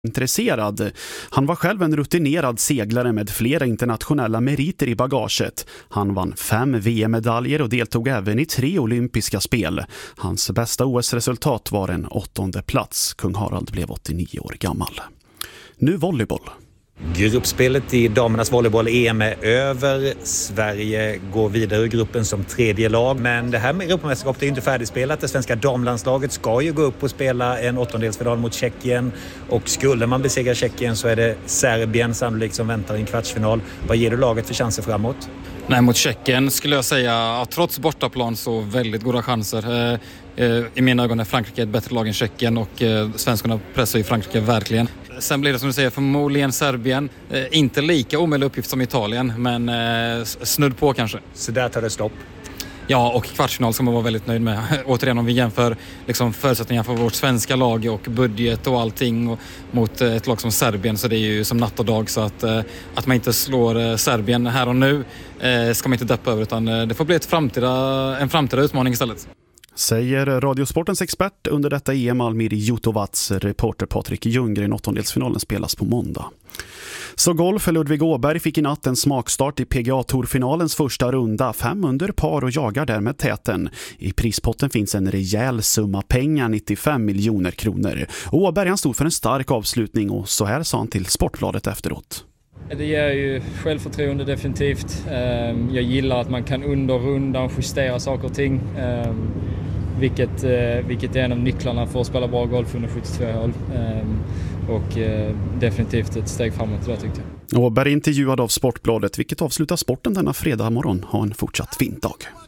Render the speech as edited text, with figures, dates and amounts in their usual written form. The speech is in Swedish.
intresserad. Han var själv en rutinerad seglare med flera internationella meriter i bagaget. Han vann 5 VM-medaljer och deltog även i 3 olympiska spel. Hans bästa OS-resultat var en 8:e plats. Kung Harald blev 89 år gammal. Nu volleyboll. Gruppspelet i damernas volleyboll-EM är över. Sverige går vidare ur gruppen som 3:e lag. Men det här med Europamästerskapet är inte färdigspelat. Det svenska damlandslaget ska ju gå upp och spela en 8-delsfinal mot Tjeckien. Och skulle man besegra Tjeckien så är det Serbien sannolikt som väntar i en kvartsfinal. Vad ger du laget för chanser framåt? Nej, mot Tjeckien skulle jag säga att trots bortaplan så väldigt goda chanser. I mina ögon är Frankrike ett bättre lag än Tjeckien och svenskarna pressar ju Frankrike verkligen. Sen blir det som du säger förmodligen Serbien. Inte lika omöjlig uppgift som Italien, men snudd på kanske. Så där tar det stopp. Ja, och kvartsfinal ska man vara väldigt nöjd med. Återigen, om vi jämför liksom förutsättningar för vårt svenska lag och budget och allting och mot ett lag som Serbien, så det är ju som natt och dag. Så att man inte slår Serbien här och nu ska man inte deppa över, utan det får bli en framtida utmaning istället. Säger Radiosportens expert under detta EM Almir Jutovats. Reporter Patrik Ljunggren. 8-delsfinalen spelas på måndag. Så golf. Ludvig Åberg fick i natt en smakstart i PGA-tourfinalens första runda. 5 under par och jagar därmed täten. I prispotten finns en rejäl summa pengar, 95 miljoner kronor. Åberg han stod för en stark avslutning och så här sa han till Sportbladet efteråt. Det ger ju självförtroende definitivt. Jag gillar att man kan under rundan justera saker och ting. Vilket är en av nycklarna för att spela bra golf under 72 hål. Och definitivt ett steg framåt där, tyckte jag. Åberg intervjuad av Sportbladet, vilket avslutar sporten denna fredag morgon. Ha en fortsatt fin dag.